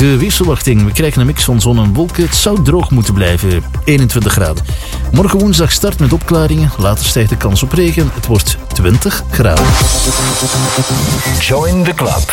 De weersverwachting. We krijgen een mix van zon en wolken. Het zou droog moeten blijven. 21 graden. Morgen woensdag start met opklaringen. Later stijgt de kans op regen. Het wordt 20 graden. Join the club.